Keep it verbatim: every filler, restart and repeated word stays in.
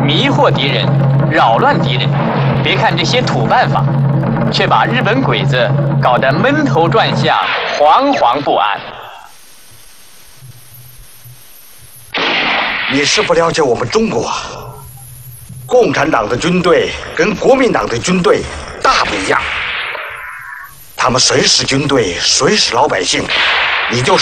迷惑敌人，扰乱敌人。别看这些土办法，却把日本鬼子搞得闷头转向，惶惶不安。 你是不了解我们中国，共产党的军队跟国民党的军队大不一样。他们谁是军队，谁是老百姓，你就